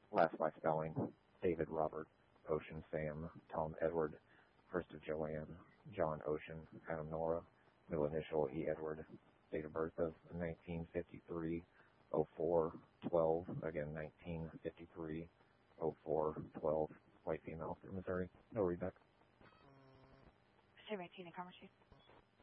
last by spelling, David Robert, Ocean Sam, Tom Edward, first of Joanne, John Ocean, Adam Nora, middle initial E. Edward, date of birth of 1953, 04, 12, again 1953, 04, 12, white female from Missouri. No readback. Sure, 18 in Commerce Street.